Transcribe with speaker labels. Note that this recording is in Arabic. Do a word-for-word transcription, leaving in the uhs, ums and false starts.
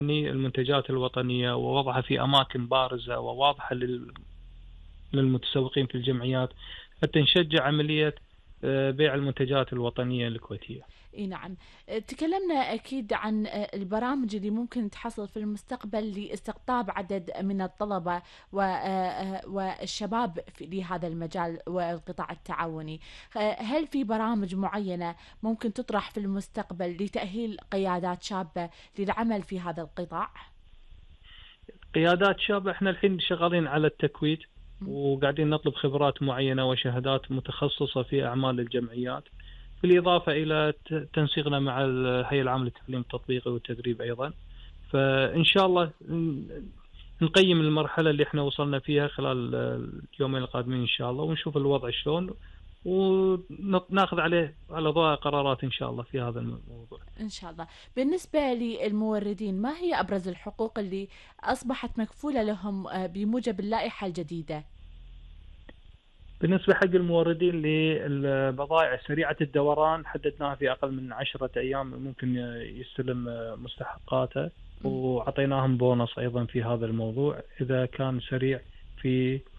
Speaker 1: المنتجات الوطنية ووضعها في أماكن بارزة وواضحة لل- للمتسوقين في الجمعيات، حتى نشجع عملية آه، بيع المنتجات الوطنية الكويتية.
Speaker 2: اي نعم. آه، تكلمنا اكيد عن آه، البرامج اللي ممكن تحصل في المستقبل لاستقطاب عدد من الطلبة و- آه، آه، والشباب في لهذا المجال والقطاع التعاوني. آه، هل في برامج معينة ممكن تطرح في المستقبل لتأهيل قيادات شابة للعمل في هذا القطاع؟
Speaker 1: قيادات شابة، احنا الحين شغالين على التكويد،
Speaker 2: م-
Speaker 1: وقاعدين نطلب خبرات معينة وشهادات متخصصة في أعمال الجمعيات، بالإضافة إلى ت- تنسيقنا مع الهيئة العامة للتعليم التطبيقي والتدريب أيضا. فإن شاء الله ن- نقيم المرحلة اللي احنا وصلنا فيها خلال اليومين القادمين إن شاء الله، ونشوف الوضع شلون، وناخذ عليه على ضوء قرارات إن شاء الله في هذا الموضوع.
Speaker 2: إن شاء الله. بالنسبة للموردين، ما هي أبرز الحقوق اللي أصبحت مكفولة لهم آه، بموجب اللائحة الجديدة؟
Speaker 1: بالنسبة حق الموردين للبضائع سريعة الدوران، حددناها في أقل من عشرة أيام ممكن يستلم مستحقاته،
Speaker 2: م-
Speaker 1: وعطيناهم بونص أيضا في هذا الموضوع إذا كان سريع في